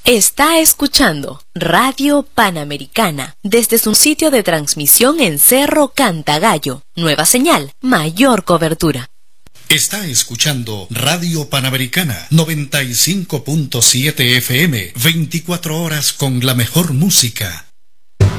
Está escuchando Radio Panamericana desde su sitio de transmisión en Cerro Cantagallo. Nueva señal, mayor cobertura. Está escuchando Radio Panamericana 95.7 FM, 24 horas con la mejor música.